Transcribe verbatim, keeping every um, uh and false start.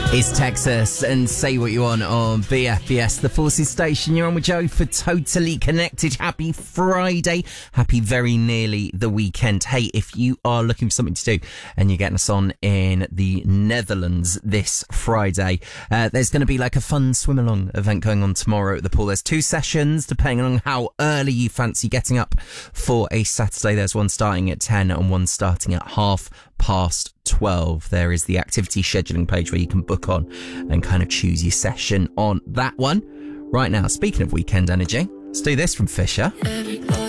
It's Texas and Say What You Want on B F B S, the Forces Station. You're on with Joe for Totally Connected. Happy Friday. Happy very nearly the weekend. Hey, if you are looking for something to do and you're getting us on in the Netherlands this Friday, uh, there's going to be like a fun swim-along event going on tomorrow at the pool. There's two sessions, depending on how early you fancy getting up for a Saturday. There's one starting at ten and one starting at half past twelve. There is the activity scheduling page where you can book on and kind of choose your session on that one. Right now, speaking of weekend energy, let's do this from Fisher. Everybody